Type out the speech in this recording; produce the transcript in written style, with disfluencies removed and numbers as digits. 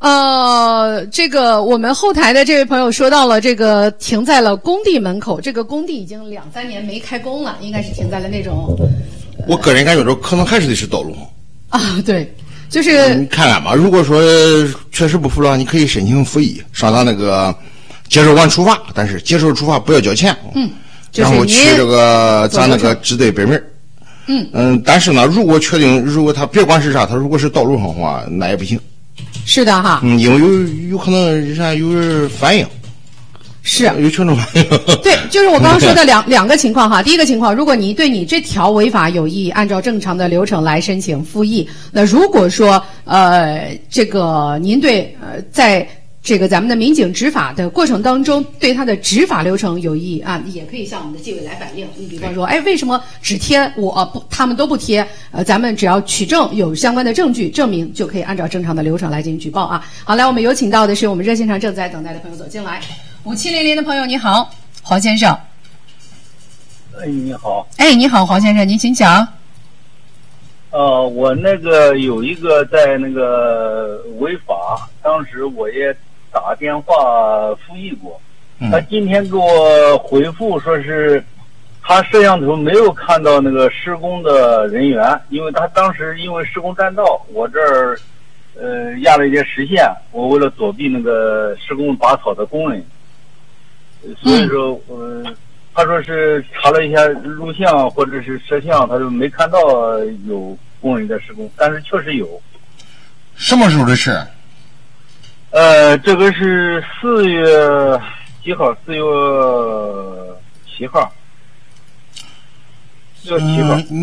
这个我们后台的这位朋友说到了，这个停在了工地门口，这个工地已经2-3年没开工了，应该是停在了那种。 我个人感觉这可能还是得是道路啊，对，就是你看看吧。如果说确实不服了，你可以申请复议，上他那个接受完处罚，但是接受处罚不要交钱。 就是然后去这个咱那个支队北门。但是呢，如果确定，如果他别管是啥，他如果是道路上的话，那也不行。 是的哈。 因为有可能人家有人反映。 是有群众反映。 对，就是我刚刚说的两个情况哈。第一个情况，如果你对你这条违法有异议，按照正常的流程来申请复议。那如果说这个您对在这个咱们的民警执法的过程当中，对他的执法流程有异议啊，也可以向我们的纪委来反映。你比方说，为什么只贴我不，他们都不贴？咱们只要取证，有相关的证据证明，就可以按照正常的流程来进行举报啊。好，来，我们有请到的是我们热线上正在等待的朋友走进来。5700的朋友你好，黄先生。 你好。 你好，黄先生，您请讲。 我那个有一个在那个违法，当时我也打电话复议过。他今天给我回复说是他摄像头没有看到那个施工的人员，因为他当时因为施工占道，我这儿压了一些实线，我为了躲避那个施工拔草的工人，所以说他说是查了一下录像或者是摄像，他就没看到有工人在施工，但是确实有。 什么时候的事？ 这个是4月几号？4月7号。4月7号。